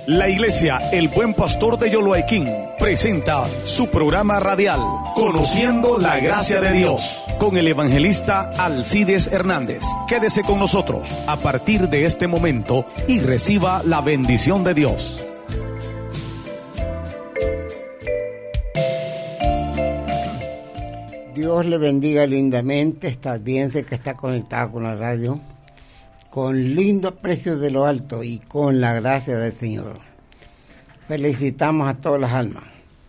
La Iglesia El Buen Pastor de Yoloaiquín presenta su programa radial Conociendo la Gracia de Dios con el evangelista Alcides Hernández. Quédese con nosotros a partir de este momento y reciba la bendición de Dios. Dios le bendiga lindamente esta audiencia que está conectada con la radio, con lindo aprecio de lo alto y con la gracia del Señor. Felicitamos a todas las almas.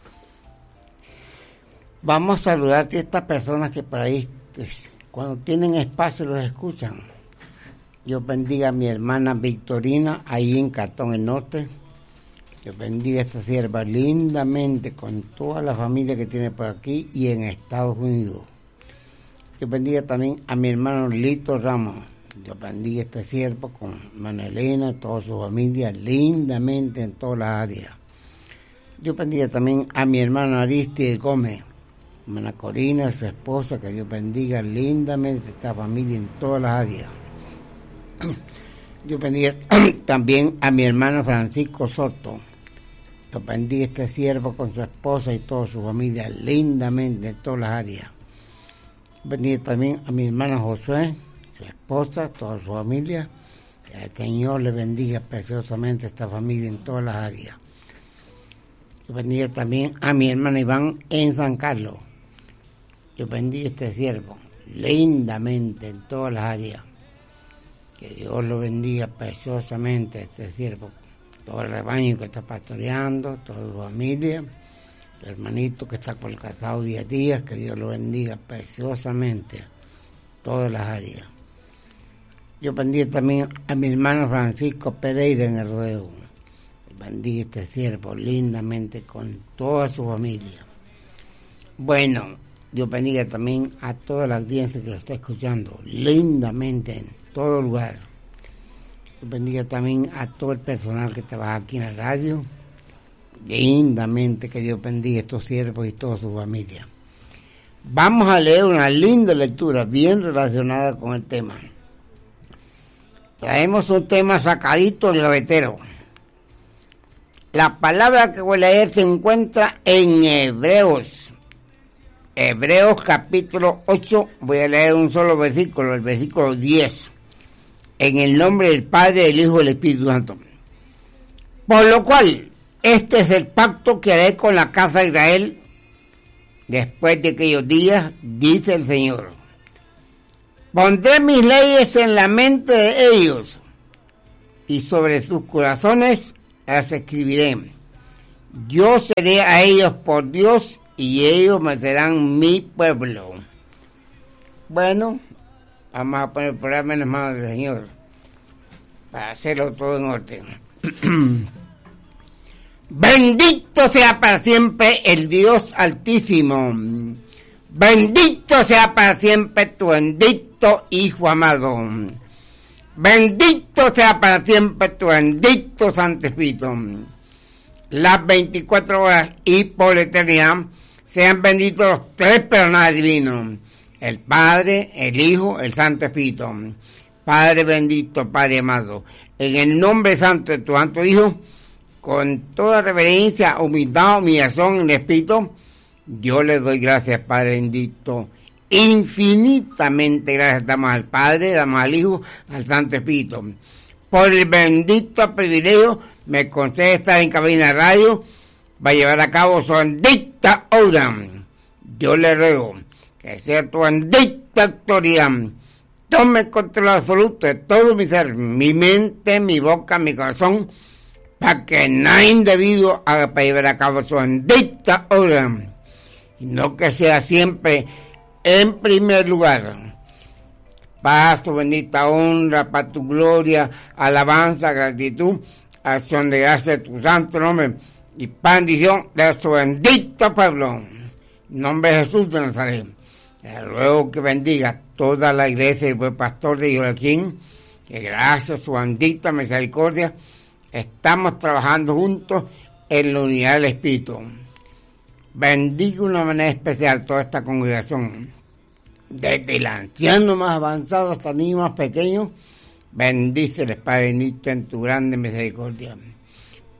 Vamos a saludarte a estas personas que por ahí, cuando tienen espacio, los escuchan. Dios bendiga a mi hermana Victorina, ahí en Cantón el Norte. Dios bendiga a esta sierva lindamente con toda la familia que tiene por aquí y en Estados Unidos. Dios bendiga también a mi hermano Lito Ramos. Dios bendiga a este siervo con Manelena, toda su familia, lindamente en todas las áreas. Dios bendiga también a mi hermano Aristide Gómez, hermana Corina, su esposa, que Dios bendiga lindamente esta familia en todas las áreas. Dios bendiga también a mi hermano Francisco Soto. Dios bendiga este siervo con su esposa y toda su familia lindamente en todas las áreas. Dios bendiga también a mi hermano Josué, su esposa, toda su familia. Que el Señor le bendiga preciosamente a esta familia en todas las áreas. Yo bendiga también a mi hermano Iván en San Carlos. Yo bendiga este siervo lindamente en todas las áreas. Que Dios lo bendiga preciosamente a este siervo, todo el rebaño que está pastoreando, toda su familia, el hermanito que está por el casado día a día, que Dios lo bendiga preciosamente todas las áreas. Yo bendiga también a mi hermano Francisco Pereira en el Rodeo. Bendiga este siervo lindamente con toda su familia. Bueno, Dios bendiga también a toda la audiencia que lo está escuchando lindamente en todo lugar. Dios bendiga también a todo el personal que trabaja aquí en la radio. Lindamente que Dios bendiga a estos siervos y toda su familia. Vamos a leer una linda lectura bien relacionada con el tema. Traemos un tema sacadito del gavetero. La palabra que voy a leer se encuentra en Hebreos capítulo 8. Voy a leer un solo versículo, el versículo 10. En el nombre del Padre, del Hijo y del Espíritu Santo. Por lo cual, este es el pacto que haré con la casa de Israel después de aquellos días, dice el Señor. Pondré mis leyes en la mente de ellos y sobre sus corazones las escribiré. Yo seré a ellos por Dios y ellos me serán mi pueblo. Bueno, vamos a poner el programa en las manos del Señor para hacerlo todo en orden. Bendito sea para siempre el Dios Altísimo. Bendito sea para siempre tu bendito Hijo amado. Bendito sea para siempre tu bendito Santo Espíritu. Las 24 horas y por la eternidad sean benditos los tres personajes divinos: el Padre, el Hijo, el Santo Espíritu. Padre bendito, Padre amado, en el nombre santo de tu Santo Hijo, con toda reverencia, humildad, humillación en el Espíritu, yo le doy gracias, Padre bendito. Infinitamente gracias damos al Padre, damos al Hijo, al Santo Espíritu. Por el bendito privilegio me concede estar en cabina de radio, va a llevar a cabo su bendita obra. Yo le ruego que sea tu bendita autoridad. Tome control absoluto de todo mi ser, mi mente, mi boca, mi corazón, para que nada indebido haga para llevar a cabo su bendita obra. Y no que sea siempre en primer lugar. Para tu bendita honra, para tu gloria, alabanza, gratitud, acción de gracia de tu santo nombre y bendición de su bendito pueblo. En nombre de Jesús de Nazaret. Le ruego que bendiga toda la iglesia del buen pastor de Yoloaiquín, que gracias a su bendita misericordia estamos trabajando juntos en la unidad del Espíritu. Bendiga de una manera especial toda esta congregación, desde el anciano más avanzado hasta el niño más pequeño. Bendíceles, Padre bendito, en tu grande misericordia.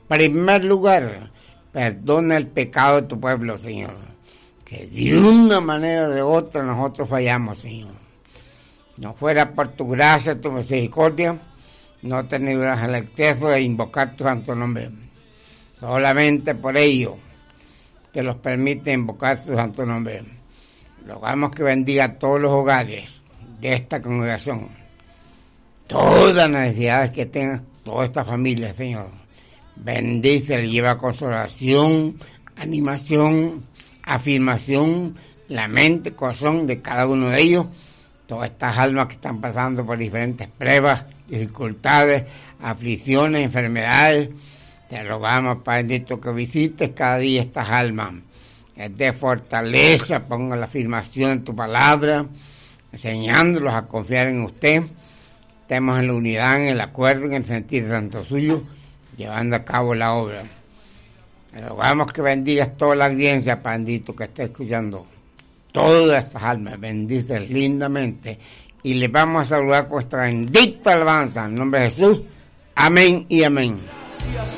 primer lugar, perdona el pecado de tu pueblo, Señor. Que de una manera o de otra nosotros fallamos, Señor. No fuera por tu gracia, tu misericordia, no tendrías el exceso de invocar tu santo nombre. Solamente por ello te los permite invocar tu santo nombre. Rogamos que bendiga a todos los hogares de esta congregación. Todas las necesidades que tengan toda esta familia, Señor. Bendice, lleva consolación, animación, afirmación, la mente, corazón de cada uno de ellos. Todas estas almas que están pasando por diferentes pruebas, dificultades, aflicciones, enfermedades. Te rogamos, Padre bendito, que visites cada día estas almas. Que dé fortaleza, ponga la afirmación en tu palabra, enseñándolos a confiar en usted. Estemos en la unidad, en el acuerdo, en el sentir santo suyo, llevando a cabo la obra. Te rogamos que bendigas toda la audiencia, Padre bendito, que está escuchando. Todas estas almas, bendices lindamente. Y les vamos a saludar con nuestra bendita alabanza. En nombre de Jesús. Amén y amén.